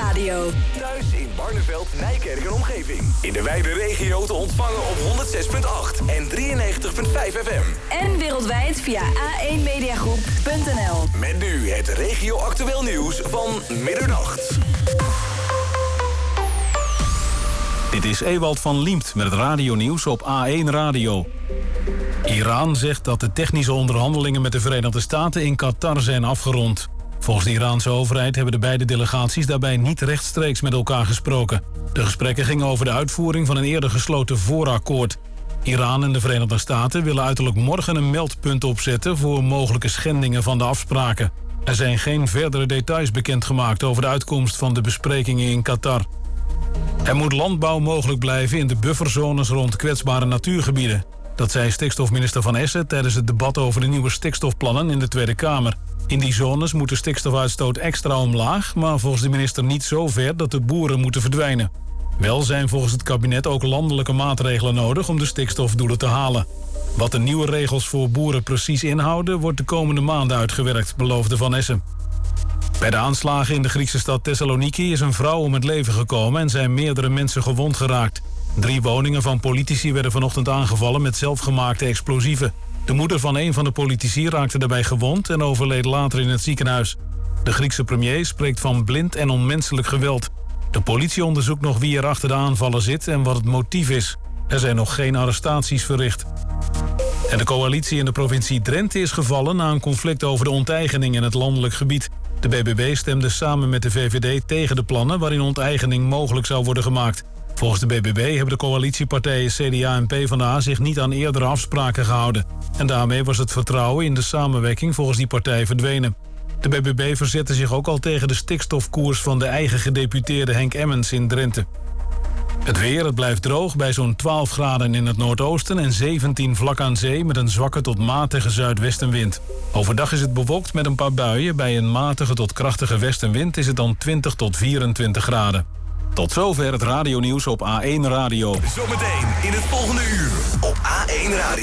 Radio. Thuis in Barneveld, Nijkerk en omgeving. In de wijde regio te ontvangen op 106.8 en 93.5 FM. En wereldwijd via a1mediagroep.nl. Met nu het regio-actueel nieuws van middernacht. Dit is Ewald van Liemt met het radionieuws op A1 Radio. Iran zegt dat de technische onderhandelingen met de Verenigde Staten in Qatar zijn afgerond. Volgens de Iraanse overheid hebben de beide delegaties daarbij niet rechtstreeks met elkaar gesproken. De gesprekken gingen over de uitvoering van een eerder gesloten voorakkoord. Iran en de Verenigde Staten willen uiterlijk morgen een meldpunt opzetten voor mogelijke schendingen van de afspraken. Er zijn geen verdere details bekendgemaakt over de uitkomst van de besprekingen in Qatar. Er moet landbouw mogelijk blijven in de bufferzones rond kwetsbare natuurgebieden. Dat zei stikstofminister Van Essen tijdens het debat over de nieuwe stikstofplannen in de Tweede Kamer. In die zones moet de stikstofuitstoot extra omlaag, maar volgens de minister niet zo ver dat de boeren moeten verdwijnen. Wel zijn volgens het kabinet ook landelijke maatregelen nodig om de stikstofdoelen te halen. Wat de nieuwe regels voor boeren precies inhouden, wordt de komende maanden uitgewerkt, beloofde Van Essen. Bij de aanslagen in de Griekse stad Thessaloniki is een vrouw om het leven gekomen en zijn meerdere mensen gewond geraakt. 3 woningen van politici werden vanochtend aangevallen met zelfgemaakte explosieven. De moeder van een van de politici raakte daarbij gewond en overleed later in het ziekenhuis. De Griekse premier spreekt van blind en onmenselijk geweld. De politie onderzoekt nog wie er achter de aanvallen zit en wat het motief is. Er zijn nog geen arrestaties verricht. En de coalitie in de provincie Drenthe is gevallen na een conflict over de onteigening in het landelijk gebied. De BBB stemde samen met de VVD tegen de plannen waarin onteigening mogelijk zou worden gemaakt. Volgens de BBB hebben de coalitiepartijen CDA en PvdA zich niet aan eerdere afspraken gehouden. En daarmee was het vertrouwen in de samenwerking volgens die partij verdwenen. De BBB verzette zich ook al tegen de stikstofkoers van de eigen gedeputeerde Henk Emmens in Drenthe. Het weer, het blijft droog bij zo'n 12 graden in het noordoosten en 17 vlak aan zee met een zwakke tot matige zuidwestenwind. Overdag is het bewolkt met een paar buien. Bij een matige tot krachtige westenwind is het dan 20 tot 24 graden. Tot zover het radionieuws op A1 Radio. Zometeen in het volgende uur op A1 Radio.